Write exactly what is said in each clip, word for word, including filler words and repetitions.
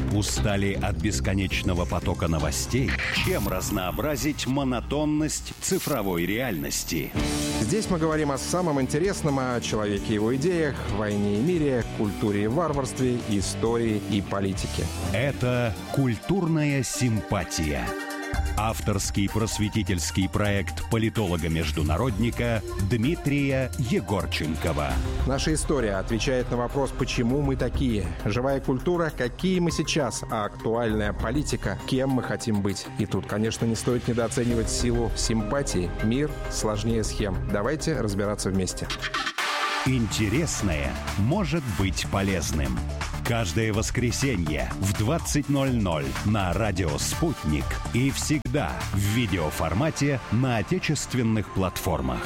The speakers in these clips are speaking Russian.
Устали от бесконечного потока новостей? Чем разнообразить монотонность цифровой реальности? Здесь мы говорим о самом интересном, о человеке и его идеях, войне и мире, культуре и варварстве, истории и политике. Это «Культурная симпатия». Авторский просветительский проект политолога-международника Дмитрия Егорченкова. Наша история отвечает на вопрос, почему мы такие. Живая культура, какие мы сейчас, а актуальная политика, кем мы хотим быть. И тут, конечно, не стоит недооценивать силу симпатии. Мир сложнее схем. Давайте разбираться вместе. Интересное может быть полезным. Каждое воскресенье в двадцать ноль ноль на радио «Спутник» и всегда в видеоформате на отечественных платформах.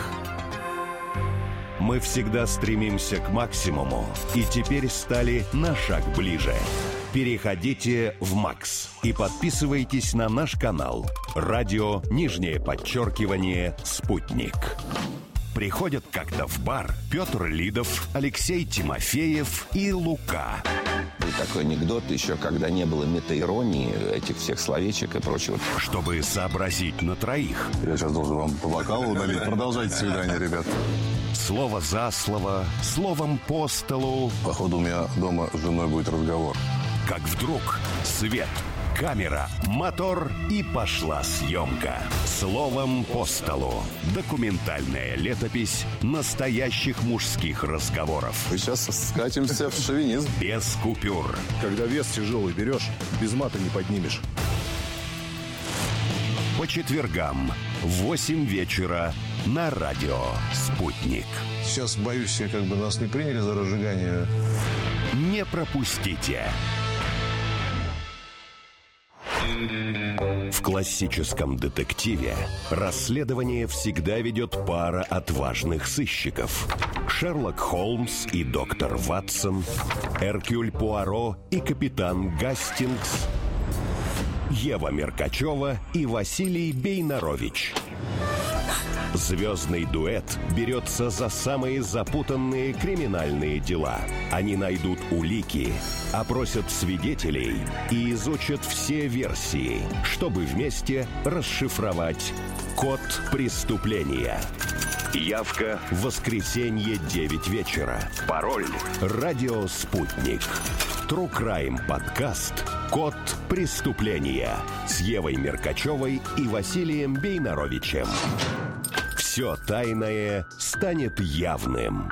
Мы всегда стремимся к максимуму и теперь стали на шаг ближе. Переходите в МАКС и подписывайтесь на наш канал «Радио, нижнее подчеркивание, Спутник». Приходят как-то в бар Петр Лидов, Алексей Тимофеев и Лука. Был такой анекдот еще, когда не было метаиронии, этих всех словечек и прочего. Чтобы сообразить на троих. Я сейчас должен вам по бокалу налить. Продолжайте свидание, ребят. Слово за слово, словом по столу. Походу, у меня дома с женой будет разговор. Как вдруг свет, камера, мотор и пошла съемка. Словом по столу. Документальная летопись настоящих мужских разговоров. Мы сейчас скатимся в шовинизм. Без купюр. Когда вес тяжелый берешь, без мата не поднимешь. По четвергам в восемь вечера на радио «Спутник». Сейчас, боюсь, я как бы нас не приняли за разжигание. Не пропустите. В классическом детективе расследование всегда ведет пара отважных сыщиков. Шерлок Холмс и доктор Ватсон, Эркюль Пуаро и капитан Гастингс, Ева Меркачева и Василий Бейнарович. Звездный дуэт берется за самые запутанные криминальные дела. Они найдут улики, опросят свидетелей и изучат все версии, чтобы вместе расшифровать код преступления. Явка в воскресенье девять вечера. Пароль «Радио Спутник». True Crime подкаст «Код преступления» с Евой Меркачевой и Василием Бейнаровичем. Все тайное станет явным.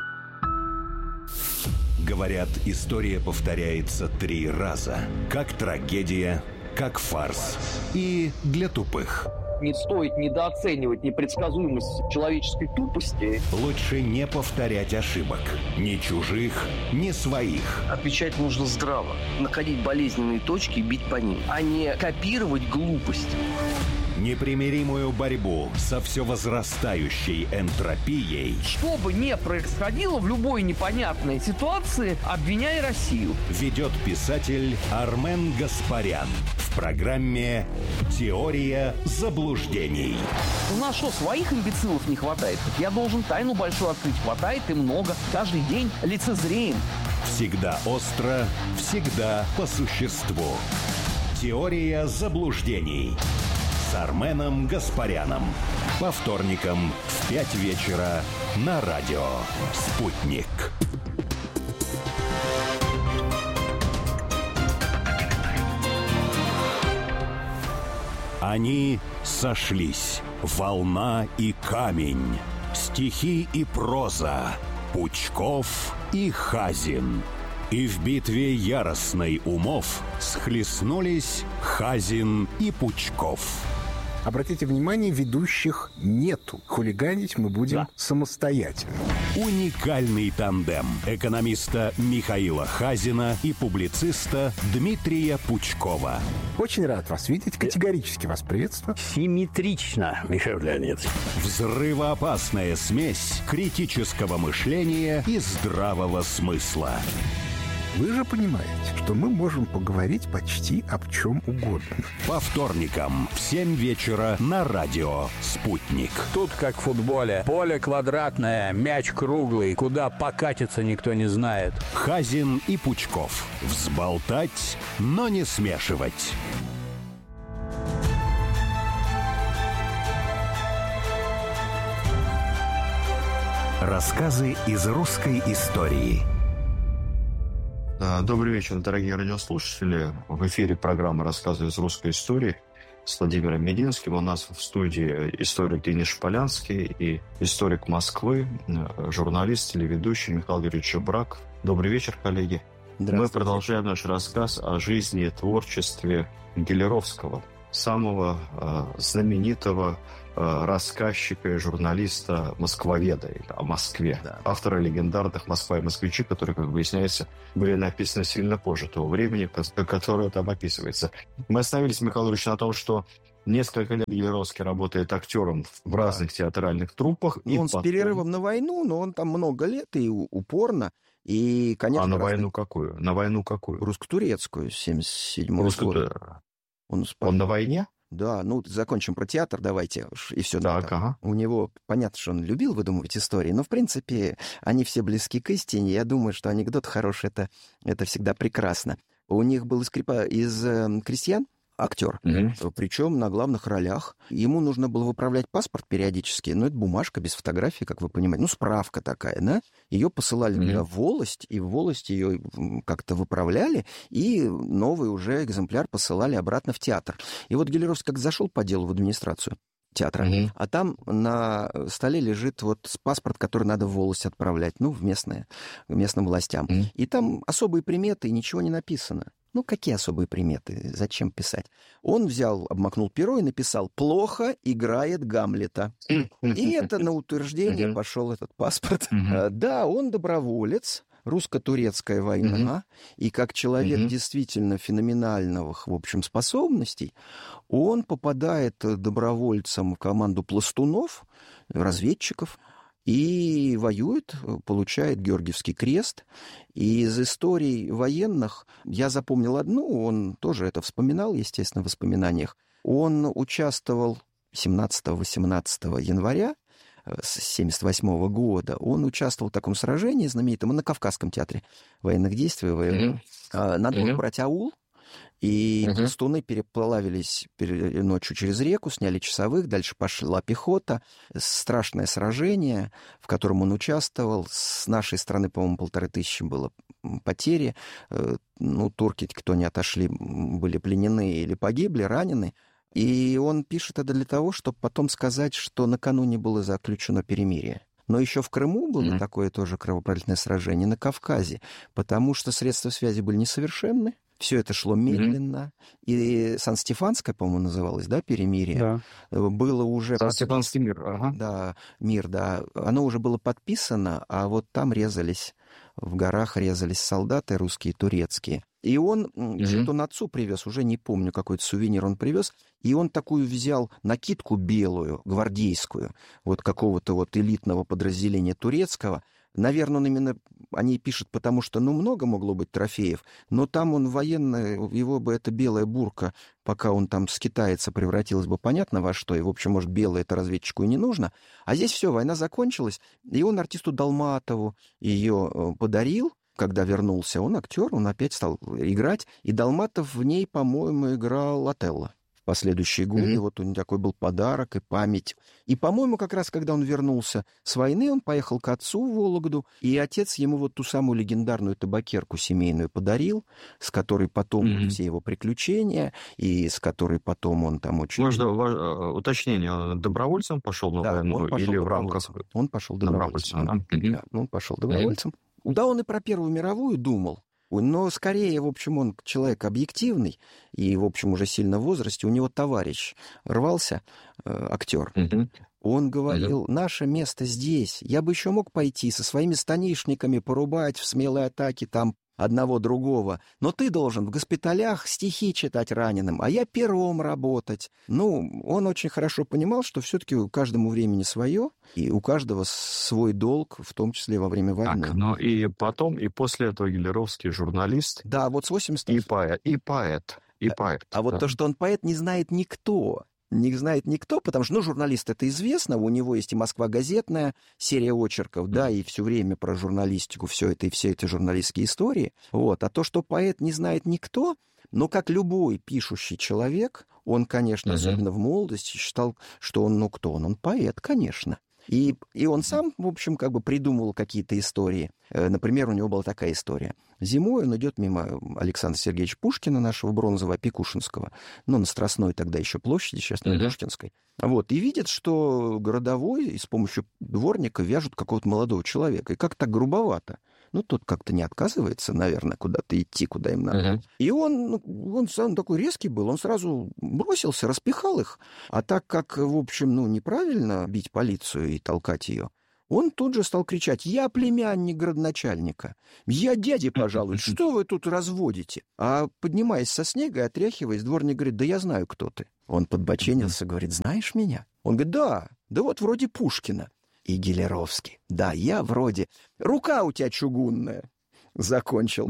Говорят, история повторяется три раза. Как трагедия, как фарс и для тупых. Не стоит недооценивать непредсказуемость человеческой тупости. Лучше не повторять ошибок. Ни чужих, ни своих. Отвечать нужно здраво. Находить болезненные точки и бить по ним, а не копировать глупость. Непримиримую борьбу со все возрастающей энтропией. Что бы ни происходило в любой непонятной ситуации, обвиняй Россию. Ведет писатель Армен Гаспарян в программе «Теория заблуждений». У нас что, своих имбецилов не хватает? Я должен тайну большую открыть. Хватает и много. Каждый день лицезреем. Всегда остро, всегда по существу. «Теория заблуждений» с Арменом Гаспаряном. По вторникам в пять вечера на радио «Спутник». Они сошлись. Волна и камень. Стихи и проза. Пучков и Хазин. И в битве яростной умов схлестнулись Хазин и Пучков. Обратите внимание, ведущих нету. Хулиганить мы будем да. самостоятельно. Уникальный тандем экономиста Михаила Хазина и публициста Дмитрия Пучкова. Очень рад вас видеть. Категорически вас приветствую. Симметрично, Михаил Леонидович. Взрывоопасная смесь критического мышления и здравого смысла. Вы же понимаете, что мы можем поговорить почти об чем угодно. По вторникам в семь вечера на радио «Спутник». Тут как в футболе. Поле квадратное, мяч круглый. Куда покатиться, никто не знает. Хазин и Пучков. Взболтать, но не смешивать. Рассказы из русской истории. Добрый вечер, дорогие радиослушатели. В эфире программа «Рассказы из русской истории» с Владимиром Мединским. У нас в студии историк Денис Шполянский и историк Москвы, журналист, телеведущий Михаил Юрьевич Чубрак. Добрый вечер, коллеги. Мы продолжаем наш рассказ о жизни и творчестве Гелеровского, самого э, знаменитого э, рассказчика и журналиста-москвоведа о Москве. Да. Автора легендарных «Москва и москвичи», которые, как выясняется, были написаны сильно позже того времени, которое там описывается. Мы остановились, Михаил Юрьевич, на том, что несколько лет Гелеровский работает актером в разных да. театральных труппах. И он потом... с перерывом на войну, но он там много лет и упорно. И, конечно, а на разные... войну какую? На войну какую? Русско-турецкую, семьдесят седьмого года. Он, он на войне? Да, ну, закончим про театр, давайте, и все. Так, ага. У него, понятно, что он любил выдумывать истории, но, в принципе, они все близки к истине. Я думаю, что анекдот хороший, это, это всегда прекрасно. У них был из, крепа... из э, крестьян актер, угу. причем на главных ролях. Ему нужно было выправлять паспорт периодически, но это бумажка без фотографии, как вы понимаете, ну, справка такая, да? Ее посылали угу. на волость, и в волость ее как-то выправляли, и новый уже экземпляр посылали обратно в театр. И вот Гелеровский как зашел по делу в администрацию театра, угу. а там на столе лежит вот паспорт, который надо в волость отправлять, ну, в местные, местным властям. Угу. И там особые приметы, и ничего не написано. Ну, какие особые приметы? Зачем писать? Он взял, обмакнул перо и написал «Плохо играет Гамлета». И это на утверждение пошел этот паспорт. Да, он доброволец, русско-турецкая война, и как человек действительно феноменальных, в общем, способностей, он попадает добровольцем в команду пластунов, разведчиков, и воюет, получает Георгиевский крест. И из историй военных я запомнил одну, он тоже это вспоминал, естественно, в воспоминаниях. Он участвовал семнадцатого-восемнадцатого января семьдесят восьмого года, он участвовал в таком сражении знаменитом на Кавказском театре военных действий. Mm-hmm. Надо было mm-hmm. брать аул. И uh-huh. пластуны переплавились ночью через реку, сняли часовых, дальше пошла пехота. Страшное сражение, в котором он участвовал. С нашей стороны, по-моему, полторы тысячи было потери. Ну, турки, кто не отошли, были пленены или погибли, ранены. И он пишет это для того, чтобы потом сказать, что накануне было заключено перемирие. Но еще в Крыму было mm-hmm. такое тоже кровопролитное сражение, на Кавказе, потому что средства связи были несовершенны. Все это шло медленно. Mm-hmm. И Сан-Стефанское, по-моему, называлось, да, перемирие? Да. Было уже... Сан-Стефанский мир, ага. Да, мир, да. Оно уже было подписано, а вот там резались, в горах резались солдаты русские, турецкие. И он, mm-hmm. что-то он отцу привез, уже не помню, какой-то сувенир он привез, и он такую взял накидку белую, гвардейскую, вот какого-то вот элитного подразделения турецкого. Наверное, он именно о ней пишет, потому что, ну, много могло быть трофеев, но там он военный, его бы эта белая бурка, пока он там скитается, превратилась бы понятно во что, и, в общем, может, белое это разведчику и не нужно. А здесь все, война закончилась, и он артисту Долматову ее подарил. Когда вернулся, он актер, он опять стал играть, и Долматов в ней, по-моему, играл Отелло. В последующие годы mm-hmm. вот у него такой был подарок и память. И, по-моему, как раз когда он вернулся с войны, он поехал к отцу в Вологду, и отец ему вот ту самую легендарную табакерку семейную подарил, с которой потом mm-hmm. все его приключения, и с которой потом он там очень... Можно уточнение, он добровольцем пошел на да, войну или в рамках... Он пошел добровольцем. добровольцем. Mm-hmm. Да, он пошел добровольцем. Mm-hmm. Да, он и про Первую мировую думал. Но скорее, в общем, он человек объективный и, в общем, уже сильно в возрасте. У него товарищ рвался, э, актер. Mm-hmm. Он говорил, mm-hmm. наше место здесь. Я бы еще мог пойти со своими станишниками порубать в смелой атаке там одного другого, но ты должен в госпиталях стихи читать раненым, а я пером работать. Ну, он очень хорошо понимал, что все-таки каждому времени свое, и у каждого свой долг, в том числе во время войны. Так, ну и потом, и после этого Гелеровский журналист. Да, вот с восьмидесятого. И поэт, и поэт, и поэт. А, а вот да. то, что он поэт, не знает никто. Не знает никто, потому что, ну, журналист это известно, у него есть и «Москва газетная», серия очерков, да, и все время про журналистику, все это и все эти журналистские истории. Вот. А то, что поэт не знает никто, но как любой пишущий человек, он, конечно, uh-huh. особенно в молодости, считал, что он, ну, кто он? Он поэт, конечно. И, и он сам, в общем, как бы придумывал какие-то истории. Например, у него была такая история. Зимой он идет мимо Александра Сергеевича Пушкина, нашего бронзового, Опекушинского, ну, на Страстной тогда еще площади, сейчас на Пушкинской. Вот, и видит, что городовой с помощью дворника вяжут какого-то молодого человека. И как так грубовато. Ну, тот как-то не отказывается, наверное, куда-то идти, куда им надо. Uh-huh. И он, ну, он сам такой резкий был, он сразу бросился, распихал их. А так как, в общем, ну, неправильно бить полицию и толкать ее, он тут же стал кричать: «Я племянник градоначальника! Я дяде пожалуй! Что вы тут разводите?» А поднимаясь со снега и отряхиваясь, дворник говорит: «Да я знаю, кто ты». Он подбоченился, говорит: «Знаешь меня?» Он говорит: «Да, да вот вроде Пушкина». И Гелеровский: «Да, я вроде... Рука у тебя чугунная», — закончил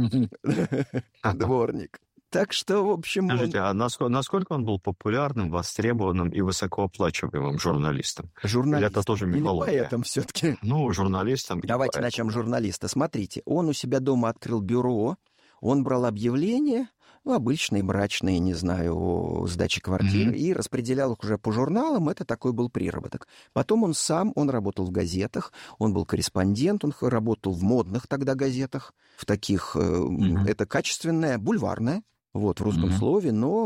дворник. Так что, в общем... Скажите, а насколько, насколько он был популярным, востребованным и высокооплачиваемым журналистом? Журналистом. Или это тоже мифология? Или поэтом все-таки? Ну, журналистом. Давайте начнем с журналиста. Смотрите, он у себя дома открыл бюро, он брал объявления, ну, обычные, брачные, не знаю, о сдаче квартиры, mm-hmm. и распределял их уже по журналам. Это такой был приработок. Потом он сам, он работал в газетах, он был корреспондент, он работал в модных тогда газетах, в таких, mm-hmm. это качественное, бульварное, вот, в русском mm-hmm. слове,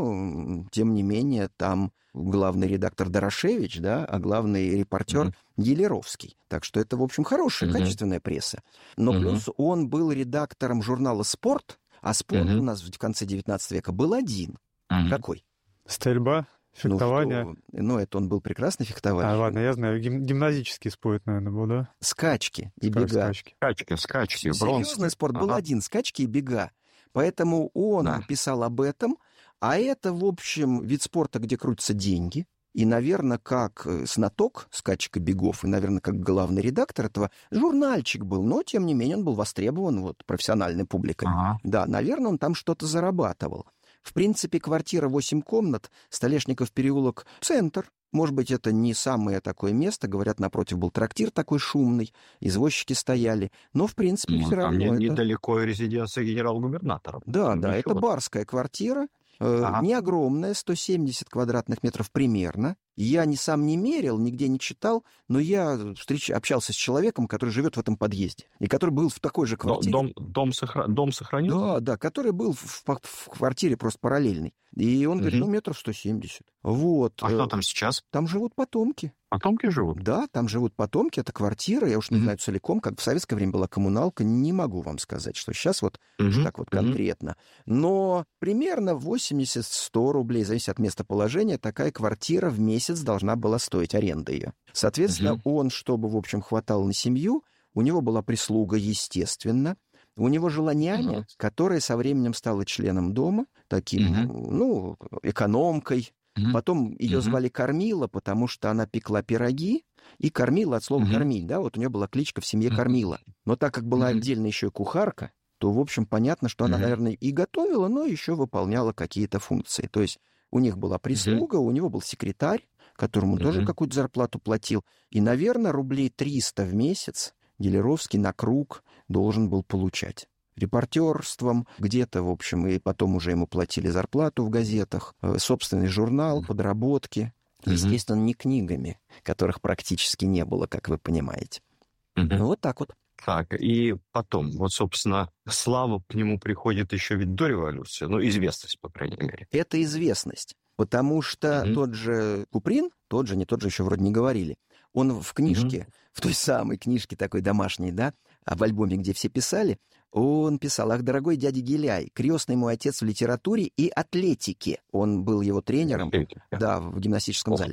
но, тем не менее, там главный редактор Дорошевич, да, а главный репортер mm-hmm. Гелеровский. Так что это, в общем, хорошая, mm-hmm. качественная пресса. Но mm-hmm. плюс он был редактором журнала «Спорт», а спорт uh-huh. у нас в конце девятнадцатого века был один. Uh-huh. Какой? Стрельба, фехтование. Ну, что? ну, это он был прекрасный фехтовальщик. А, ладно, я знаю. Гим- гимназический спорт, наверное, был, да? Скачки и Скач, бега. Скачки, скачки, скачки. Серьезный спорт ага. был один. Скачки и бега. Поэтому он да. писал об этом. А это, в общем, вид спорта, где крутятся деньги. И, наверное, как знаток скачек и бегов, и, наверное, как главный редактор этого, журнальчик был, но, тем не менее, он был востребован вот, профессиональной публикой. Ага. Да, наверное, он там что-то зарабатывал. В принципе, квартира восемь комнат, Столешников переулок, центр. Может быть, это не самое такое место. Говорят, напротив был трактир такой шумный, извозчики стояли. Но, в принципе, ну, все равно... Не, это... Недалеко резиденция генерал-губернатора. Да, ну, да, это вот. барская квартира. Ага. Не огромная, сто семьдесят квадратных метров примерно. Я ни сам не мерил, нигде не читал, но я встреч... общался с человеком, который живет в этом подъезде, и который был в такой же квартире. Дом, дом, сохра... дом сохранился? Да, да, который был в, в квартире просто параллельной. И он говорит, угу. ну, метров сто семьдесят. Вот. А что там сейчас? Там живут потомки. Потомки живут? Да, там живут потомки, это квартира, я уж не mm-hmm. знаю целиком, как в советское время была коммуналка, не могу вам сказать, что сейчас вот mm-hmm. так вот конкретно. Mm-hmm. Но примерно восемьдесят-сто рублей, зависит от местоположения, такая квартира в месяц должна была стоить, аренда ее. Соответственно, mm-hmm. он, чтобы, в общем, хватало на семью, у него была прислуга, естественно, у него жила няня, mm-hmm. которая со временем стала членом дома, таким, mm-hmm. ну, экономкой. Mm-hmm. Потом ее mm-hmm. звали Кормила, потому что она пекла пироги и кормила от слова mm-hmm. кормить, да, вот у нее была кличка в семье Кормила. Но так как была mm-hmm. отдельно еще и кухарка, то, в общем, понятно, что она, mm-hmm. наверное, и готовила, но еще выполняла какие-то функции. То есть у них была прислуга, mm-hmm. у него был секретарь, которому mm-hmm. тоже какую-то зарплату платил. И, наверное, рублей триста в месяц Гелеровский на круг должен был получать. Репортерством где-то, в общем, и потом уже ему платили зарплату в газетах, собственный журнал, подработки. Mm-hmm. Естественно, не книгами, которых практически не было, как вы понимаете. Mm-hmm. Вот так вот. Так, и потом, вот, собственно, слава к нему приходит еще ведь до революции, ну, известность, по крайней мере. Это известность, потому что mm-hmm. тот же Куприн, тот же, не тот же, еще вроде не говорили, он в книжке, mm-hmm. в той самой книжке такой домашней, да, в альбоме, где все писали, он писал: «Ах, дорогой дядя Геляй, крестный мой отец в литературе и атлетике». Он был его тренером, Атлетика. да, в гимнастическом Ох зале. ты.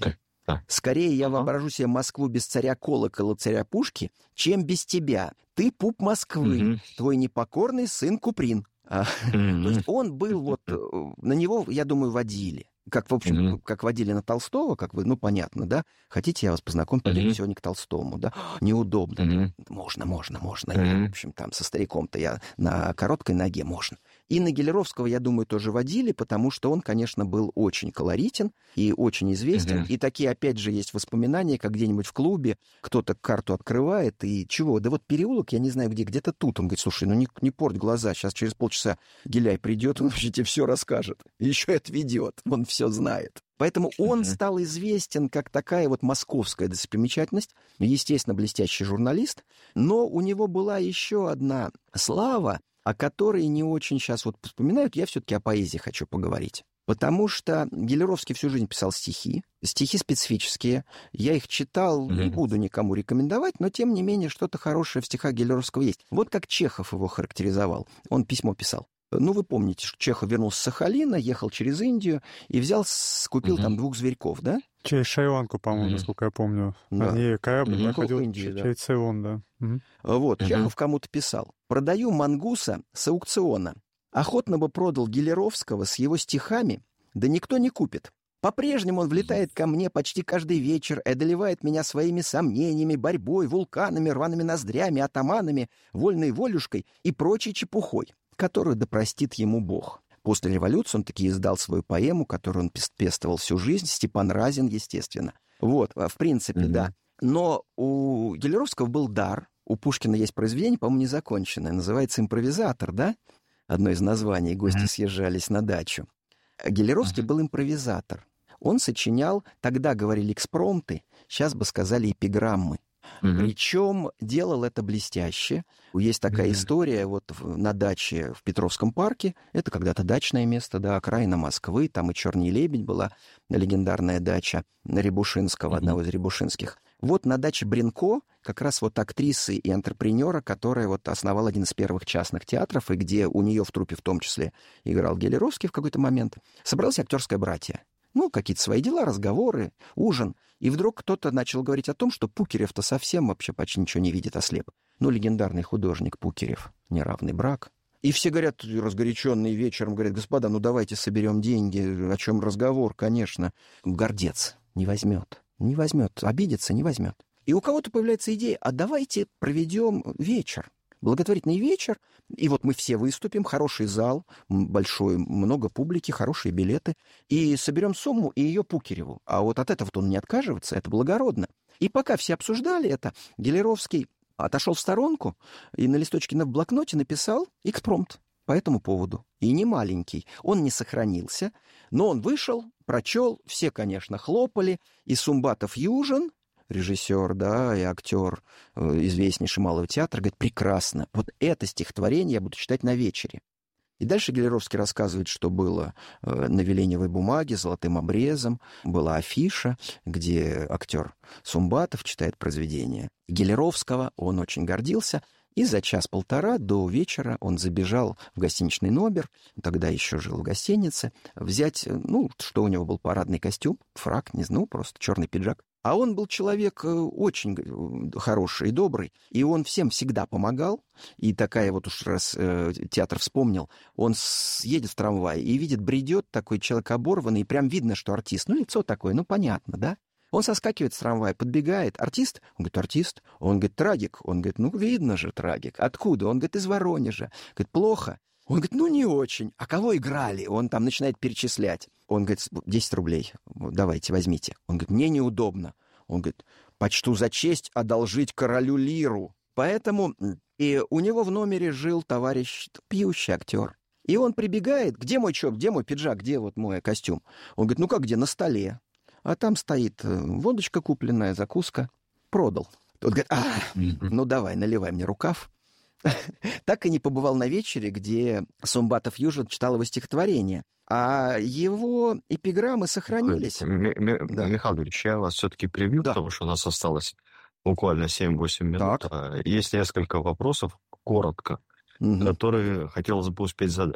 Да. Скорее я Ага. воображу себе Москву без царя колокола, царя пушки, чем без тебя. Ты пуп Москвы, Мгм. твой непокорный сын Куприн. А, То Мгм. есть он был вот, э, на него, я думаю, водили. Как, в общем, Мгм. как водили на Толстого, как вы, ну, понятно, да? Хотите, я вас познакомлю, пойдем Мгм. сегодня к Толстому, да? Неудобно. Мгм. Можно, можно, можно. Мгм. И, в общем, там со стариком-то я на короткой ноге можно. И на Гелеровского, я думаю, тоже водили, потому что он, конечно, был очень колоритен и очень известен. Мгм. И такие, опять же, есть воспоминания, как где-нибудь в клубе кто-то карту открывает, и чего? Да вот переулок, я не знаю где, где-то тут. Он говорит, слушай, ну не, не порть глаза, сейчас через полчаса Геляй придет, он вообще тебе все расскажет. Еще и отведет, он все знает. Поэтому он Мгм. стал известен как такая вот московская достопримечательность, естественно, блестящий журналист, но у него была еще одна слава, о которой не очень сейчас вот вспоминают, я все-таки о поэзии хочу поговорить. Потому что Гелеровский всю жизнь писал стихи, стихи специфические. Я их читал, не Мгм. буду никому рекомендовать, но тем не менее что-то хорошее в стихах Гелеровского есть. Вот как Чехов его характеризовал. Он письмо писал. Ну, вы помните, что Чехов вернулся с Сахалина, ехал через Индию и взял, с- купил Мгм. там двух зверьков, да? Через Шри-Ланку, по-моему, Мгм. насколько я помню. Да. Они корабль Мгм. проходил В Индии, ч- да. через Цейлон, да. Мгм. Вот, Мгм. Чехов кому-то писал. «Продаю мангуса с аукциона. Охотно бы продал Гелеровского с его стихами, да никто не купит. По-прежнему он влетает ко мне почти каждый вечер и одолевает меня своими сомнениями, борьбой, вулканами, рваными ноздрями, атаманами, вольной волюшкой и прочей чепухой, которую да простит ему Бог». После революции он таки издал свою поэму, которую он пес- пестовал всю жизнь, Степан Разин, естественно. Вот, а, в принципе, Мгм. да. Но у Гелеровского был дар. У Пушкина есть произведение, по-моему, незаконченное. Называется «Импровизатор», да? Одно из названий. Гости Мгм. съезжались на дачу. А Гелеровский Мгм. был импровизатор. Он сочинял, тогда говорили экспромты, сейчас бы сказали эпиграммы. Мгм. Причем делал это блестяще. Есть такая Мгм. история вот в- на даче в Петровском парке. Это когда-то дачное место, да, окраина Москвы. Там и «Черный лебедь» была, легендарная дача Рябушинского, Мгм. одного из Рябушинских. Вот на даче Бринко как раз вот актрисы и антрепренера, которая вот основала один из первых частных театров, и где у нее в труппе в том числе играл Гелеровский в какой-то момент, собралось актерское братье. Ну, какие-то свои дела, разговоры, ужин. И вдруг кто-то начал говорить о том, что Пукерев-то совсем вообще почти ничего не видит, ослеп. Ну, легендарный художник Пукерев, «Неравный брак». И все говорят, разгоряченные вечером, говорят, господа, ну давайте соберем деньги, о чем разговор, конечно. Гордец не возьмет, не возьмет, обидится, не возьмет. И у кого-то появляется идея, а давайте проведем вечер, благотворительный вечер, и вот мы все выступим, хороший зал, м, большой, много публики, хорошие билеты, и соберем сумму и ее Пукереву. А вот от этого-то он не откажется, это благородно. И пока все обсуждали это, Гелеровский отошел в сторонку и на листочке на блокноте написал экспромт по этому поводу. И не маленький. Он не сохранился, но он вышел, прочел, все, конечно, хлопали, и Сумбатов Южин, режиссер, да, и актер, э, известнейший Малого театра, говорит, прекрасно, вот это стихотворение я буду читать на вечере. И дальше Гелеровский рассказывает, что было э, на веленевой бумаге золотым обрезом, была афиша, где актер Сумбатов читает произведение Гелеровского, он очень гордился, и за час-полтора до вечера он забежал в гостиничный номер, тогда еще жил в гостинице, взять, ну, что у него был парадный костюм, фрак, не знаю, ну, просто черный пиджак. А он был человек очень хороший и добрый, и он всем всегда помогал. И такая вот уж раз э, театр вспомнил, он с, едет в трамвае и видит, бредет такой человек оборванный, и прям видно, что артист. Ну, лицо такое, ну, понятно, да? Он соскакивает с трамвая, подбегает. Артист? Он говорит, артист. Он говорит, трагик. Он говорит, ну, видно же, трагик. Откуда? Он говорит, из Воронежа. Говорит, плохо. Он говорит, ну, не очень. А кого играли? Он там начинает перечислять. Он говорит, десять рублей, давайте, возьмите. Он говорит, мне неудобно. Он говорит, почту за честь одолжить королю лиру. Поэтому и у него в номере жил товарищ, пьющий актер. И он прибегает, где мой чоп, где мой пиджак, где вот мой костюм? Он говорит, ну как где, на столе. А там стоит водочка купленная, закуска. Продал. Тот говорит, а, ну давай, наливай мне рукав. Так и не побывал на вечере, где Сумбатов Южин читал его стихотворение. А его эпиграммы сохранились. М- м- Да. Михаил Ильич, я вас все-таки прибью, Да. потому что у нас осталось буквально семь-восемь минут. Так. А Есть несколько вопросов, коротко, Мгм. которые хотелось бы успеть задать.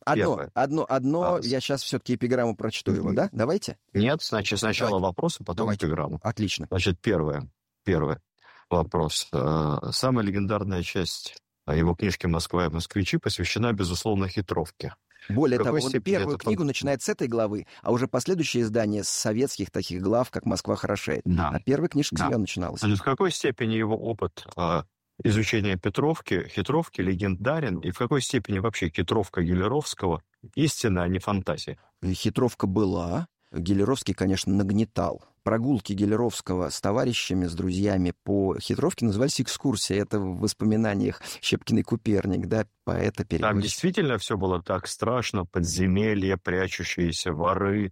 Одно, Первое. одно, одно, А, я сейчас все-таки эпиграмму прочту его, да? Давайте? Нет, значит, сначала Давайте. вопрос, а потом Давайте. эпиграмму. Отлично. Значит, первое. Первый вопрос. Э, Самая легендарная часть его книжки «Москва и москвичи» посвящена, безусловно, хитровке. Более В какой того, он степени первую это книгу фан- начинает с этой главы, а уже последующие издания с советских таких глав, как «Москва хорошеет». Да. А первая книжка с Да. нее начиналась. Значит, в какой степени его опыт э, изучения Петровки, хитровки легендарен, и в какой степени вообще хитровка Гелеровского истина, а не фантазия? Хитровка была. Гелеровский, конечно, нагнетал. Прогулки Гелеровского с товарищами, с друзьями по хитровке назывались экскурсии. Это в воспоминаниях Щепкин и Куперник, да, поэта Там переводчика. действительно все было так страшно, подземелья, прячущиеся воры,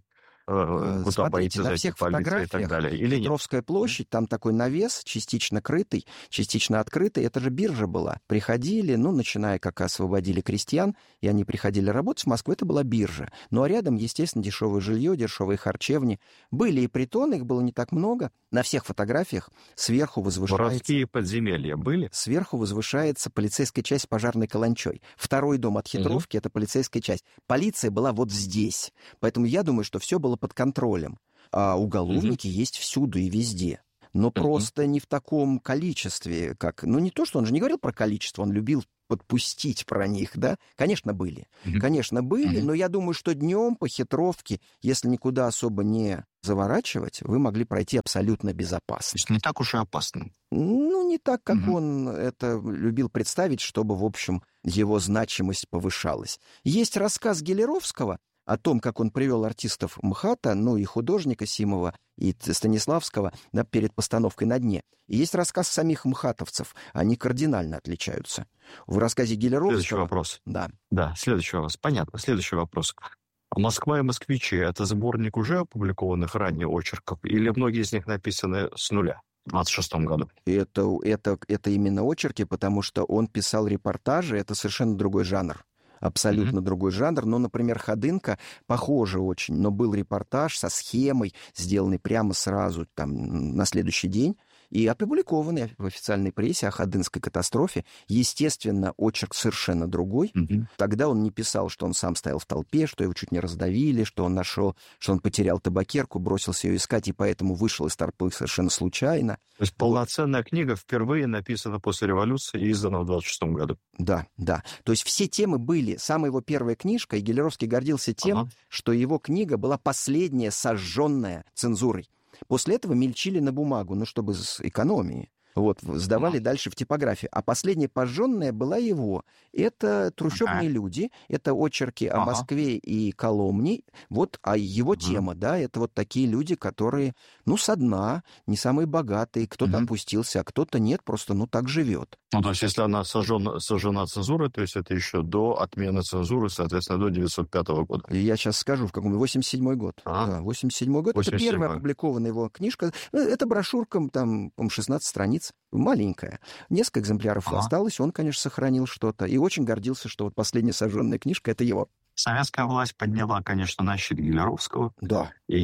э, куда Смотрите, боится на зайти всех полиция и фотографиях так далее. Или нет? Петровская площадь, там такой навес, частично крытый, частично открытый. Это же биржа была. Приходили, ну, начиная, как освободили крестьян, и они приходили работать в Москву, это была биржа. Ну, а рядом, естественно, дешевое жилье, дешевые харчевни. Были и притоны, их было не так много. На всех фотографиях сверху возвышается... Воровские подземелья были? Сверху возвышается полицейская часть с пожарной каланчой. Второй дом от хитровки — это полицейская часть. Полиция была вот здесь. Поэтому я думаю, что все было под контролем. А уголовники есть всюду и везде. Но просто не в таком количестве, как... Ну, не то, что он же не говорил про количество, он любил подпустить про них, да? Конечно, были. Конечно, были, но я думаю, что днем по хитровке, если никуда особо не заворачивать, вы могли пройти абсолютно безопасно. То есть не так уж и опасно. Ну, не так, как он это любил представить, чтобы, в общем, его значимость повышалась. Есть рассказ Гелеровского о том, как он привел артистов МХАТа, ну и художника Симова, и Станиславского, да, перед постановкой «На дне». И есть рассказ самих мхатовцев. Они кардинально отличаются. В рассказе Гелеровского... Следующий вопрос. Да. Да, следующий вопрос. Понятно. Следующий вопрос. «Москва и москвичи» — это сборник уже опубликованных ранее очерков, или многие из них написаны с нуля? В двадцать шестом году. Это, это, это именно очерки, потому что он писал репортажи, это совершенно другой жанр. Абсолютно mm-hmm. другой жанр. Ну, например, «Ходынка» похоже очень, но был репортаж со схемой, сделанный прямо сразу там, на следующий день, и опубликованный в официальной прессе о Ходынской катастрофе. Естественно, очерк совершенно другой. Mm-hmm. Тогда он не писал, что он сам стоял в толпе, что его чуть не раздавили, что он нашел, что он потерял табакерку, бросился ее искать, и поэтому вышел из толпы совершенно случайно. То есть полноценная книга впервые написана после революции и издана в двадцать шестом году. Да, да. То есть все темы были. Самая его первая книжка, и Гелеровский гордился тем, ага. что его книга была последняя, сожженная цензурой. После этого мельчили на бумагу, ну, чтобы с экономией. Вот, сдавали ага. дальше в типографию. А последняя пожженная была его. Это «Трущобные ага. люди», это очерки ага. о Москве и Коломне. Вот, а его ага. тема, да, это вот такие люди, которые, ну, со дна, не самые богатые. Кто-то ага. опустился, а кто-то нет, просто, ну, так живет. Ну, то есть, если она сожжена, сожжена цензурой, то есть это еще до отмены цензуры, соответственно, до девятьсот пятого года. Я сейчас скажу, в каком... восемьдесят седьмой год. А? Да, восемьдесят седьмой год. восемьдесят седьмой. Это первая опубликованная его книжка. Это брошюрка, там, по-моему, шестнадцать страниц. Маленькая. Несколько экземпляров ага. осталось. Он, конечно, сохранил что-то. И очень гордился, что вот последняя сожженная книжка — это его. Советская власть подняла, конечно, на щит Гелеровского. Да. И,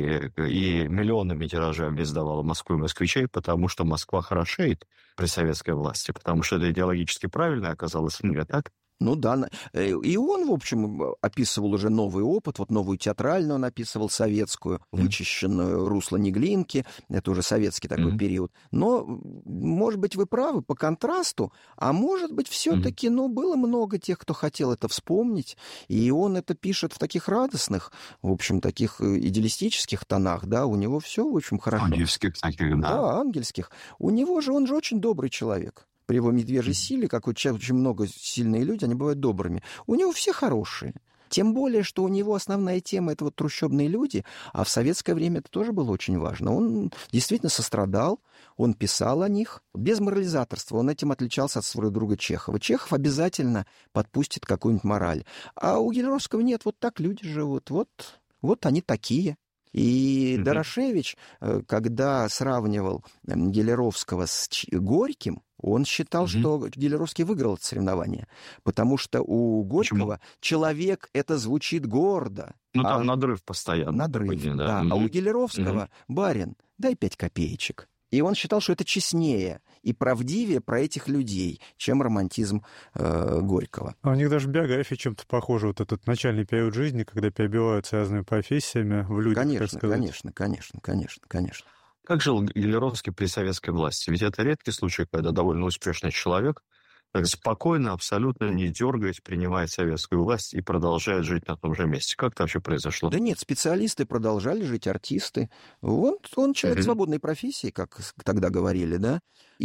и миллионами тиражами издавала «Москву и москвичей», потому что Москва хорошеет при советской власти, потому что это идеологически правильно оказалось книга, так? Ну да, и он, в общем, описывал уже новый опыт, вот новую театральную он описывал, советскую, mm-hmm. вычищенную русло Неглинки, это уже советский такой mm-hmm. период. Но, может быть, вы правы по контрасту, а может быть, все-таки, mm-hmm. ну, было много тех, кто хотел это вспомнить, и он это пишет в таких радостных, в общем, таких идеалистических тонах, да, у него все, в общем, хорошо. Ангельских таких, да. Да, ангельских. У него же, он же очень добрый человек. При его медвежьей силе, как очень много сильные люди, они бывают добрыми. У него все хорошие. Тем более, что у него основная тема — это вот трущобные люди, а в советское время это тоже было очень важно. Он действительно сострадал, он писал о них без морализаторства. Он этим отличался от своего друга Чехова. Чехов обязательно подпустит какую-нибудь мораль. А у Гелеровского нет, вот так люди живут, вот, вот они такие. И mm-hmm. Дорошевич, когда сравнивал Гелеровского с Горьким, он считал, mm-hmm. что Гелеровский выиграл это соревнование, потому что у Горького Почему? Человек — это звучит гордо. Ну, там а... надрыв постоянно. Надрыв, такой, да. да. Mm-hmm. А у Гелеровского mm-hmm. барин, дай пять копеечек. И он считал, что это честнее и правдивее про этих людей, чем романтизм э, Горького. А у них даже биография чем-то похожа. Вот этот начальный период жизни, когда перебиваются разными профессиями в людях, конечно, так сказать. Конечно, конечно, конечно, конечно. Как жил Гелеровский при советской власти? Ведь это редкий случай, когда довольно успешный человек так спокойно, абсолютно не дергаясь, принимает советскую власть и продолжает жить на том же месте. Как это вообще произошло? Да нет, специалисты продолжали жить, артисты. Он, он человек mm-hmm. свободной профессии, как тогда говорили, да.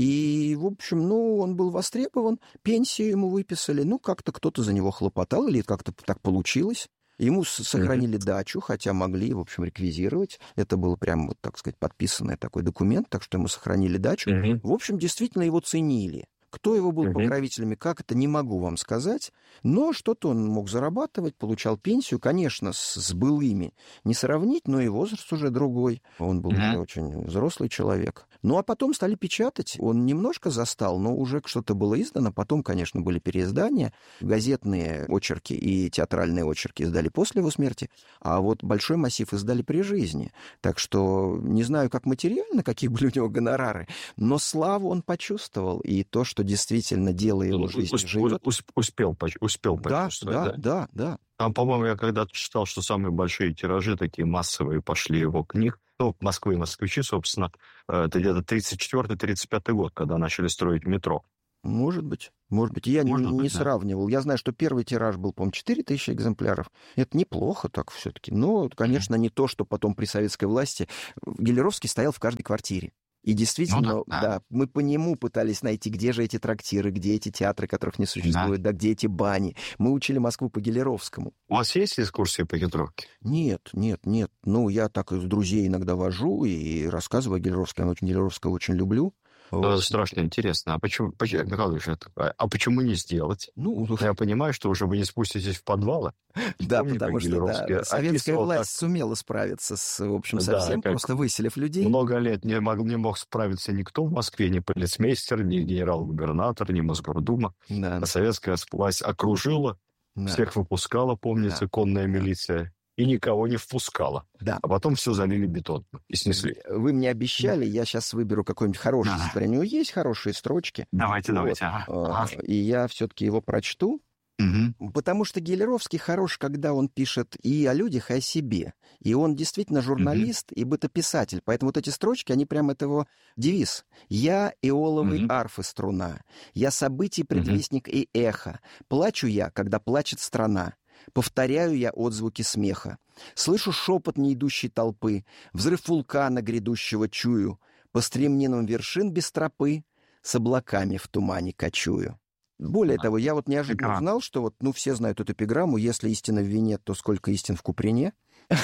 И, в общем, ну, он был востребован, пенсию ему выписали, ну, как-то кто-то за него хлопотал, или как-то так получилось. Ему сохранили mm-hmm. дачу, хотя могли, в общем, реквизировать. Это был прям, вот, так сказать, подписанный такой документ, так что ему сохранили дачу. Mm-hmm. В общем, действительно его ценили. Кто его был uh-huh. покровителями, как это, не могу вам сказать. Но что-то он мог зарабатывать, получал пенсию. Конечно, с, с былыми не сравнить, но и возраст уже другой. Он был uh-huh. уже очень взрослый человек. Ну, а потом стали печатать. Он немножко застал, но уже что-то было издано. Потом, конечно, были переиздания. Газетные очерки и театральные очерки издали после его смерти. А вот большой массив издали при жизни. Так что не знаю, как материально, какие были у него гонорары, но славу он почувствовал. И то, что действительно дело его жизни Усп, живет. Успел, успел да, почувствовать. Да, да, да, да. Там, по-моему, я когда-то читал, что самые большие тиражи, такие массовые, пошли его книг. Ну, Москвы и москвичи, собственно, это где-то тридцать четвёртый тридцать пятый год, когда начали строить метро. Может быть, может быть. Я может не, быть, не да. сравнивал. Я знаю, что первый тираж был, по-моему, четыре тысячи экземпляров. Это неплохо так все-таки. Но, конечно, не то, что потом при советской власти. Гелеровский стоял в каждой квартире. И действительно, ну, да, да. да, мы по нему пытались найти, где же эти трактиры, где эти театры, которых не существует, да, да где эти бани. Мы учили Москву по Гелеровскому. У вас есть экскурсии по Гелеровке? Нет, нет, нет. Ну, я так с друзей иногда вожу и рассказываю о Гелеровском. Я очень Гелеровского очень люблю. Вот. Это страшно интересно. А почему, почему, Михаил Ильич, а почему не сделать? Ну, я понимаю, что уже вы не спуститесь в подвалы. Да, Помните, потому что да, советская власть как... сумела справиться с, в общем, со всем, да, просто выселив людей. Много лет не мог, не мог справиться никто в Москве, ни полицмейстер, ни генерал-губернатор, ни Мосгордума. Да. А советская власть окружила, да. всех выпускала, помнится, да. конная милиция. И никого не впускала. Да. А потом все залили бетон и снесли. Вы мне обещали, я сейчас выберу какой-нибудь хороший. Да. У него есть хорошие строчки. Давайте, вот. давайте. Ага. И я все-таки его прочту. Угу. Потому что Гелеровский хорош, когда он пишет и о людях, и о себе. И он действительно журналист угу. и бытописатель. Поэтому вот эти строчки, они прям это его девиз. «Я эоловый угу. арфы струна. Я событий предвестник угу. и эхо. Плачу я, когда плачет страна. Повторяю я отзвуки смеха. Слышу шепот неидущей толпы, взрыв вулкана грядущего чую, по стремнинам вершин без тропы с облаками в тумане кочую». Более а, того, я вот неожиданно эпиграмма. узнал, что вот, ну, все знают эту эпиграмму: «Если истина в вине, то сколько истин в Куприне».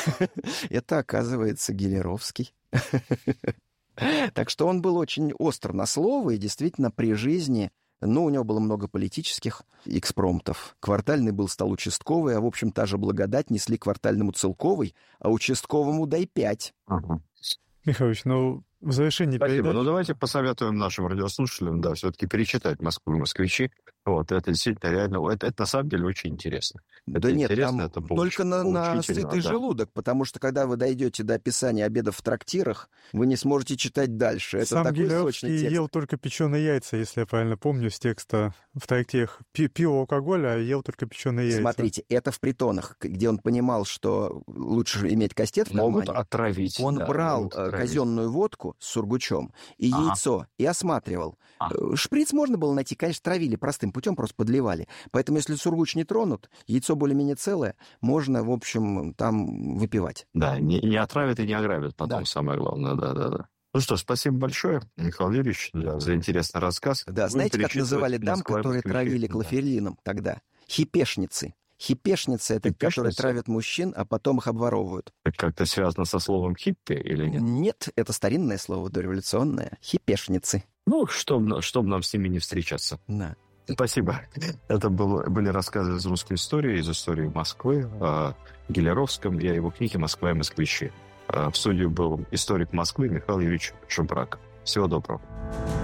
Это, оказывается, Гелеровский. Так что он был очень остр на слово, и действительно при жизни... Ну, у него было много политических экспромтов. Квартальный был, стал участковый, а, в общем, та же благодать несли квартальному Целковой, а участковому дай пять. Ага. Михайлович, ну, в завершении Спасибо. передачи... Ну, давайте посоветуем нашим радиослушателям, да, все-таки перечитать «Москву и москвичи». Вот, это действительно реально, это, это на самом деле очень интересно. Это да нет, интересно, там это только на, на сытый да. желудок, потому что когда вы дойдете до описания обедов в трактирах, вы не сможете читать дальше. Это Сам такой Гелеровский сочный текст. Ел только печеные яйца, если я правильно помню, с текста в трактирах. Пиво, алкоголь, а ел только печеные яйца. Смотрите, это в притонах, где он понимал, что лучше иметь кастет в кармане. Могут отравить. Он да, брал казенную водку с сургучом и ага. яйцо, и осматривал. Ага. Шприц можно было найти, конечно, травили простым путем, просто подливали. Поэтому, если сургуч не тронут, яйцо более-менее целое, можно, в общем, там выпивать. Да, не, не отравят и не ограбят потом, да. самое главное, да-да-да. Ну что, спасибо большое, Михаил Юрьевич, да, за интересный рассказ. Да, Будем знаете, как называли дам, которые травили клофелином да. тогда? Хипешницы. Хипешницы — это Хипешницы? которые травят мужчин, а потом их обворовывают. Это как-то связано со словом «хиппи» или нет? Нет, это старинное слово, дореволюционное. Хипешницы. Ну, чтобы чтоб нам с ними не встречаться. Да. Спасибо. Это был, были рассказы из русской истории, из истории Москвы, о Гелеровском и о его книге «Москва и москвичи». В студии был историк Москвы Михаил Юрьевич Шубрак. Всего доброго.